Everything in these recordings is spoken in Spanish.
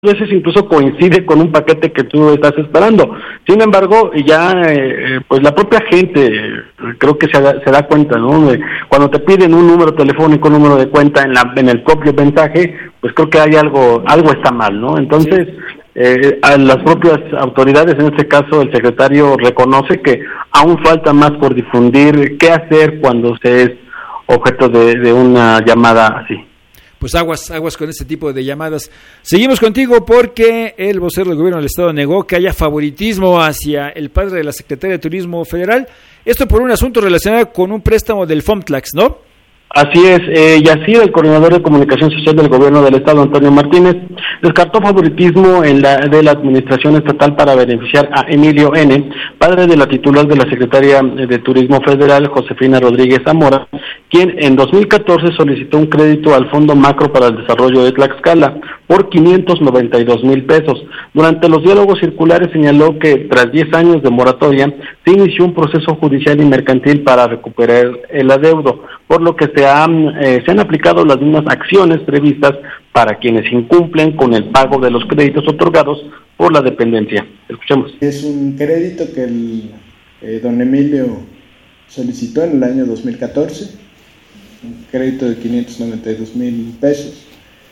veces incluso coincide con un paquete que tú estás esperando. Sin embargo, ya pues la propia gente creo que se da cuenta, ¿no? Cuando te piden un número telefónico, un número de cuenta en el propio mensaje, pues creo que hay algo está mal, ¿no? Entonces, a las propias autoridades, en este caso el secretario reconoce que aún falta más por difundir qué hacer cuando se es objeto de una llamada así. Pues aguas con este tipo de llamadas. Seguimos contigo porque el vocero del gobierno del estado negó que haya favoritismo hacia el padre de la secretaria de Turismo Federal. Esto por un asunto relacionado con un préstamo del FOMTLAX, ¿no? Así es, Yacir, el coordinador de comunicación social del gobierno del estado, Antonio Martínez, descartó favoritismo de la administración estatal para beneficiar a Emilio N., padre de la titular de la Secretaría de Turismo Federal, Josefina Rodríguez Zamora, quien en 2014 solicitó un crédito al Fondo Macro para el Desarrollo de Tlaxcala por 592,000 pesos. Durante los diálogos circulares señaló que tras 10 años de moratoria se inició un proceso judicial y mercantil para recuperar el adeudo, por lo que se han aplicado las mismas acciones previstas para quienes incumplen con el pago de los créditos otorgados por la dependencia. Escuchemos. Es un crédito que don Emilio solicitó en el año 2014, un crédito de 592,000 pesos,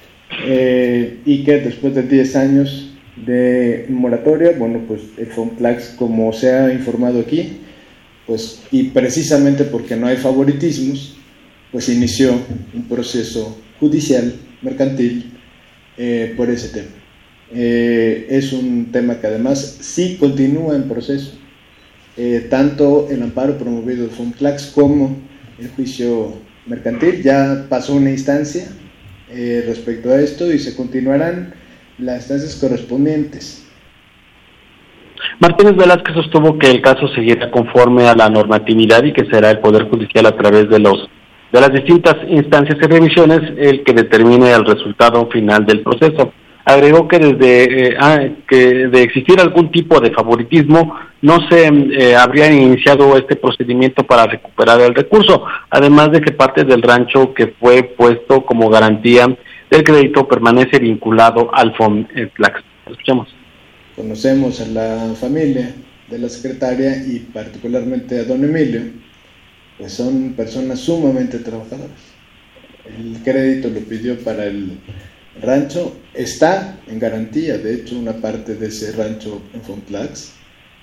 y que después de 10 años de moratoria, bueno, pues el FOMTLAX, como se ha informado aquí, pues, y precisamente porque no hay favoritismos, pues inició un proceso judicial, mercantil, por ese tema. Es un tema que además sí continúa en proceso, tanto el amparo promovido del FOMTLAX como el juicio mercantil. Ya pasó una instancia respecto a esto y se continuarán las instancias correspondientes. Martínez Velázquez sostuvo que el caso seguirá conforme a la normatividad y que será el Poder Judicial a través de las distintas instancias y revisiones el que determine el resultado final del proceso. Agregó que de existir algún tipo de favoritismo no se habría iniciado este procedimiento para recuperar el recurso, además de que parte del rancho que fue puesto como garantía del crédito permanece vinculado al FOMTLAX. Escuchemos. Conocemos a la familia de la secretaria y particularmente a don Emilio, pues son personas sumamente trabajadoras. El crédito lo pidió para el rancho, está en garantía, de hecho una parte de ese rancho en FOMTLAX,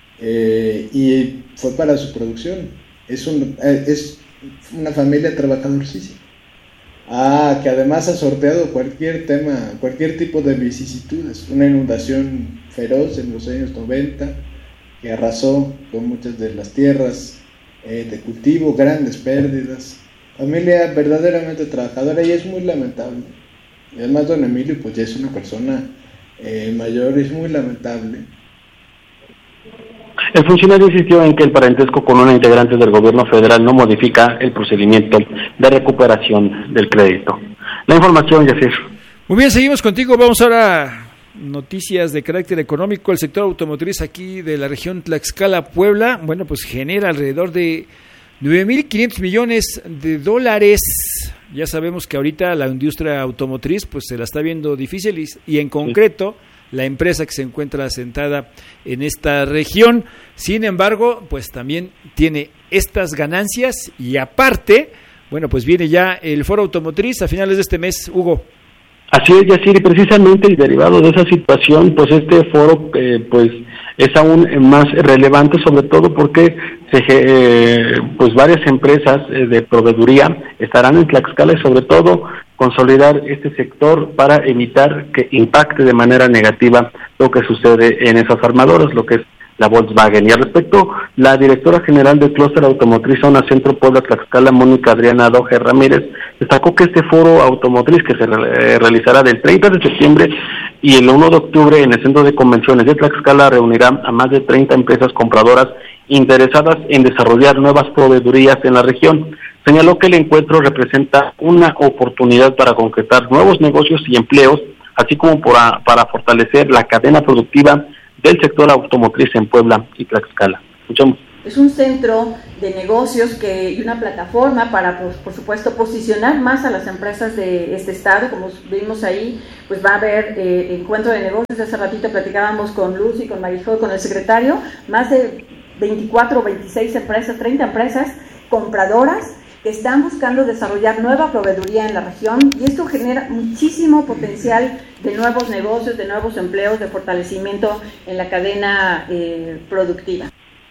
y fue para su producción. Es una familia trabajadorcísima, que además ha sorteado cualquier tipo de vicisitudes. Una inundación feroz en los años 90 que arrasó con muchas de las tierras de cultivo, grandes pérdidas. Familia verdaderamente trabajadora, y es muy lamentable. Y además don Emilio pues ya es una persona mayor, es muy lamentable. El funcionario insistió en que el parentesco con una integrante del gobierno federal no modifica el procedimiento de recuperación del crédito. La información, Yacir. Muy bien, seguimos contigo. Vamos ahora a noticias de carácter económico. El sector automotriz aquí de la región Tlaxcala, Puebla, bueno, pues genera alrededor de 9,500 millones de dólares. Ya sabemos que ahorita la industria automotriz pues se la está viendo difícil y en concreto la empresa que se encuentra asentada en esta región. Sin embargo, pues también tiene estas ganancias y aparte, bueno, pues viene ya el Foro Automotriz a finales de este mes, Hugo. Así es, Yacir, y precisamente y derivado de esa situación, pues este foro pues es aún más relevante, sobre todo porque pues varias empresas de proveeduría estarán en Tlaxcala y sobre todo consolidar este sector para evitar que impacte de manera negativa lo que sucede en esas armadoras, lo que es la Volkswagen. Y al respecto, la directora general del Clúster Automotriz Zona Centro Puebla Tlaxcala, Mónica Adriana Doge Ramírez, destacó que este foro automotriz que se realizará del 30 de septiembre y el 1 de octubre en el Centro de Convenciones de Tlaxcala reunirá a más de 30 empresas compradoras interesadas en desarrollar nuevas proveedurías en la región. Señaló que el encuentro representa una oportunidad para concretar nuevos negocios y empleos, así como para fortalecer la cadena productiva del sector automotriz en Puebla y Tlaxcala. Escuchamos. Es un centro de negocios y una plataforma para, pues, por supuesto, posicionar más a las empresas de este estado. Como vimos ahí, pues va a haber encuentro de negocios. Hace ratito platicábamos con Luz y con Marisol, con el secretario, más de 24 o 26 empresas, 30 empresas compradoras que están buscando desarrollar nueva proveeduría en la región, y esto genera muchísimo potencial de nuevos negocios, de nuevos empleos, de fortalecimiento en la cadena productiva.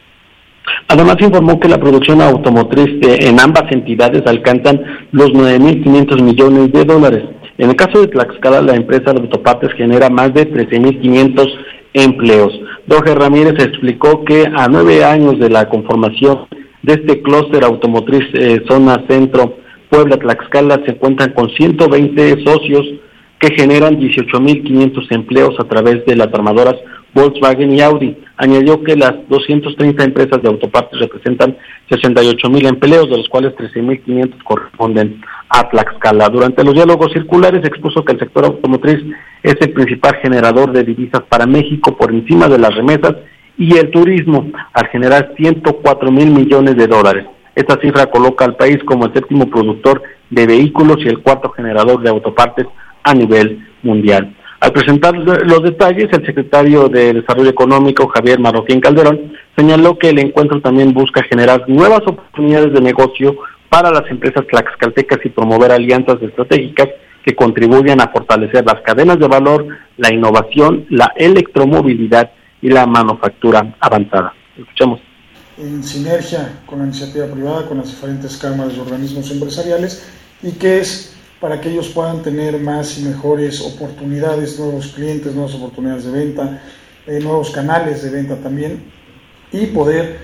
Además, informó que la producción automotriz en ambas entidades alcanzan los 9.500 millones de dólares. En el caso de Tlaxcala, la empresa de autopartes genera más de 13.500 empleos. Roger Ramírez explicó que a 9 años de la conformación de este clúster automotriz zona centro, Puebla, Tlaxcala, se cuentan con 120 socios que generan 18.500 empleos a través de las armadoras Volkswagen y Audi. Añadió que las 230 empresas de autopartes representan 68.000 empleos, de los cuales 13.500 corresponden a Tlaxcala. Durante los diálogos circulares expuso que el sector automotriz es el principal generador de divisas para México por encima de las remesas y el turismo, al generar 104.000 millones de dólares. Esta cifra coloca al país como el séptimo productor de vehículos y el cuarto generador de autopartes a nivel mundial. Al presentar los detalles, el secretario de Desarrollo Económico, Javier Marroquín Calderón, señaló que el encuentro también busca generar nuevas oportunidades de negocio para las empresas tlaxcaltecas y promover alianzas estratégicas que contribuyan a fortalecer las cadenas de valor, la innovación, la electromovilidad y la manufactura avanzada. Escuchamos. En sinergia con la iniciativa privada, con las diferentes cámaras y organismos empresariales, y que es para que ellos puedan tener más y mejores oportunidades, nuevos clientes, nuevas oportunidades de venta, nuevos canales de venta también, y poder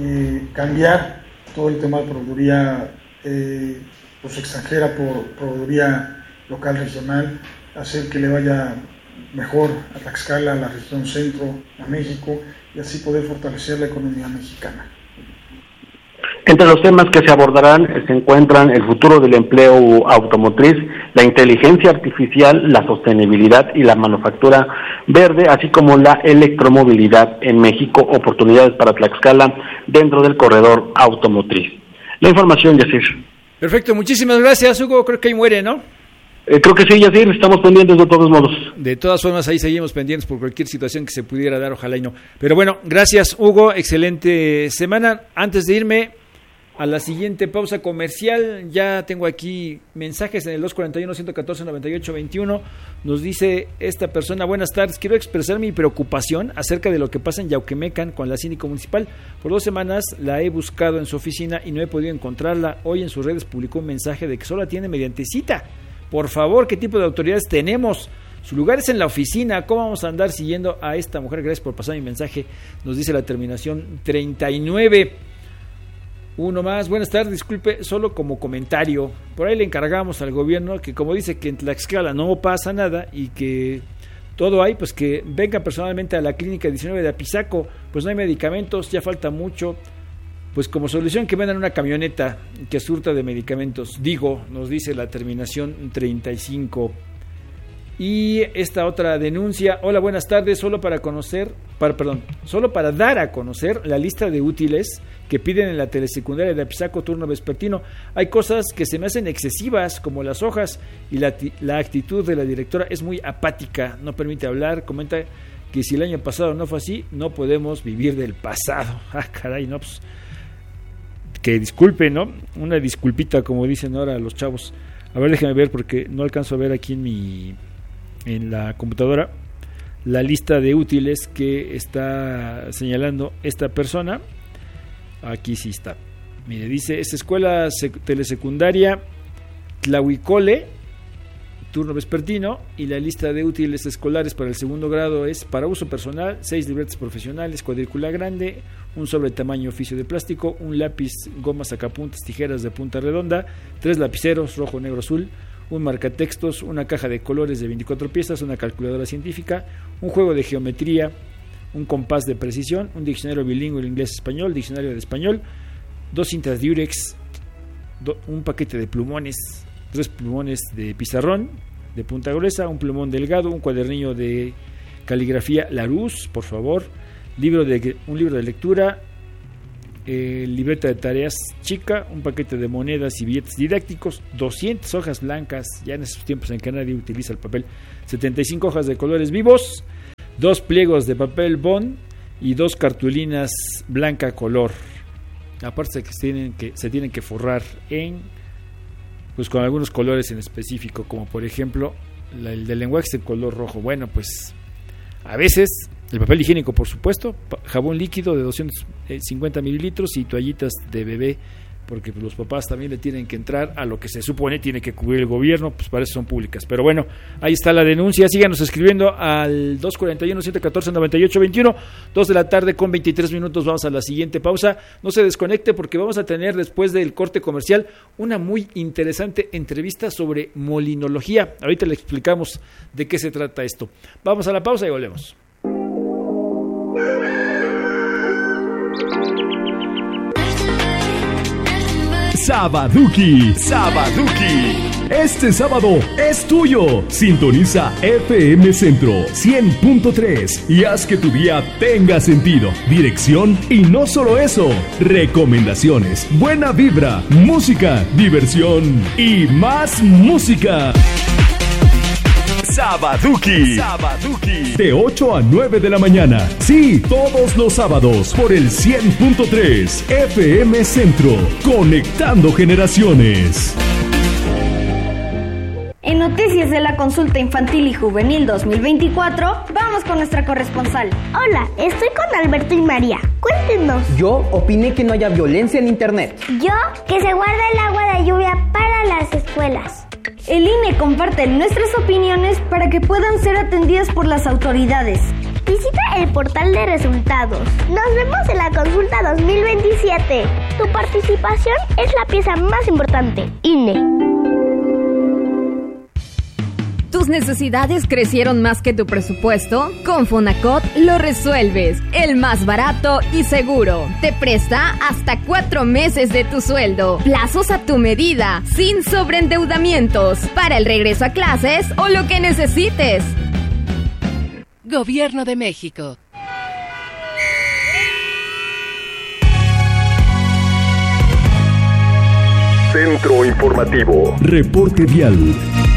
cambiar todo el tema de proveeduría pues extranjera por proveeduría local, regional, hacer que le vaya mejor a Tlaxcala, a la región centro, a México, y así poder fortalecer la economía mexicana. Entre los temas que se abordarán se encuentran el futuro del empleo automotriz, la inteligencia artificial, la sostenibilidad y la manufactura verde, así como la electromovilidad en México, oportunidades para Tlaxcala dentro del corredor automotriz. La información, Yacir. Perfecto, muchísimas gracias, Hugo. Creo que ahí muere, ¿no? Creo que sí, Yacir, estamos pendientes de todos modos. De todas formas, ahí seguimos pendientes por cualquier situación que se pudiera dar, ojalá y no. Pero bueno, gracias, Hugo, excelente semana. Antes de irme a la siguiente pausa comercial, ya tengo aquí mensajes en el 241-114-9821. Nos dice esta persona: buenas tardes, quiero expresar mi preocupación acerca de lo que pasa en Yauquemecan con la síndico municipal. Por 2 semanas la he buscado en su oficina y no he podido encontrarla. Hoy en sus redes publicó un mensaje de que solo atiende mediante cita. Por favor, ¿qué tipo de autoridades tenemos? Su lugar es en la oficina. ¿Cómo vamos a andar siguiendo a esta mujer? Gracias por pasar mi mensaje. Nos dice la terminación 39. Uno más, buenas tardes, disculpe, solo como comentario, por ahí le encargamos al gobierno que, como dice que en Tlaxcala no pasa nada y que todo hay, pues que venga personalmente a la clínica 19 de Apizaco, pues no hay medicamentos, ya falta mucho, pues como solución que vendan una camioneta que surta de medicamentos, nos dice la terminación 35. Y esta otra denuncia: hola, buenas tardes, solo para dar a conocer la lista de útiles que piden en la telesecundaria de Apizaco turno vespertino. Hay cosas que se me hacen excesivas, como las hojas, y la actitud de la directora es muy apática, no permite hablar. Comenta que si el año pasado no fue así, no podemos vivir del pasado. Caray, no, pues que disculpe, ¿no? Una disculpita, como dicen ahora los chavos. A ver, déjame ver, porque no alcanzo a ver aquí en la computadora la lista de útiles que está señalando esta persona. Aquí sí está. Mire, dice: es escuela telesecundaria Tlahuicole, turno vespertino, y la lista de útiles escolares para el segundo grado es: para uso personal, 6 libretas profesionales, cuadrícula grande, un sobre tamaño oficio de plástico, un lápiz, goma sacapuntas, tijeras de punta redonda, 3 lapiceros rojo, negro, azul, un marcatextos, una caja de colores de 24 piezas, una calculadora científica, un juego de geometría, un compás de precisión, un diccionario bilingüe inglés-español, diccionario de español, 2 cintas Durex, un paquete de plumones, 3 plumones de pizarrón de punta gruesa, un plumón delgado, un cuadernillo de caligrafía Larousse, por favor, un libro de lectura, libreta de tareas chica, un paquete de monedas y billetes didácticos, 200 hojas blancas, ya en esos tiempos en que nadie utiliza el papel, 75 hojas de colores vivos, 2 pliegos de papel bond y 2 cartulinas blanca color. Aparte que se tienen que forrar pues con algunos colores en específico, como por ejemplo el del lenguaje es el color rojo. Bueno, pues a veces el papel higiénico, por supuesto, jabón líquido de 250 mililitros y toallitas de bebé, porque pues, los papás también le tienen que entrar a lo que se supone tiene que cubrir el gobierno, pues para eso son públicas. Pero bueno, ahí está la denuncia. Síganos escribiendo al 241-714-9821, 2 de la tarde con 23 minutos. Vamos a la siguiente pausa. No se desconecte porque vamos a tener después del corte comercial una muy interesante entrevista sobre molinología. Ahorita le explicamos de qué se trata esto. Vamos a la pausa y volvemos. Sabaduki. Este sábado es tuyo. Sintoniza FM Centro 100.3 y haz que tu día tenga sentido, dirección y no solo eso, recomendaciones, buena vibra, música, diversión y más música. Sabaduki. De 8 a 9 de la mañana. Sí, todos los sábados por el 100.3 FM Centro. Conectando generaciones. En noticias de la consulta infantil y juvenil 2024, vamos con nuestra corresponsal. Hola, estoy con Alberto y María. Cuéntenos. Yo opiné que no haya violencia en internet. Yo, que se guarda el agua de lluvia para las escuelas. El INE comparte nuestras opiniones para que puedan ser atendidas por las autoridades. Visita el portal de resultados. Nos vemos en la consulta 2027. Tu participación es la pieza más importante. INE. ¿Tus necesidades crecieron más que tu presupuesto? Con Fonacot lo resuelves. El más barato y seguro. Te presta hasta 4 meses de tu sueldo. Plazos a tu medida, sin sobreendeudamientos. Para el regreso a clases o lo que necesites. Gobierno de México. Centro Informativo. Reporte vial.